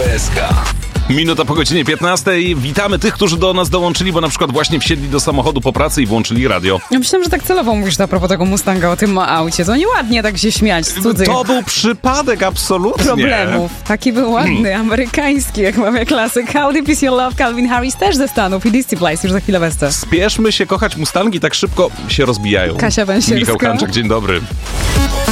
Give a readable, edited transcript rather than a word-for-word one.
SK. Minuta po godzinie 15. Witamy tych, którzy do nas dołączyli, bo na przykład właśnie wsiedli do samochodu po pracy i włączyli radio. Ja myślałem, że tak celowo mówisz a propos tego Mustanga, o tym aucie. To nieładnie tak się śmiać z cudzych To był przypadek, absolutnie. problemów. Taki był ładny, amerykański, jak mamy klasyk. How Deep Is Your Love, Calvin Harris też ze Stanów i Dizzy Place, już za chwilę Westa. Spieszmy się kochać Mustangi, tak szybko się rozbijają. Kasia Węsierska. Michał Hanczak, dzień dobry.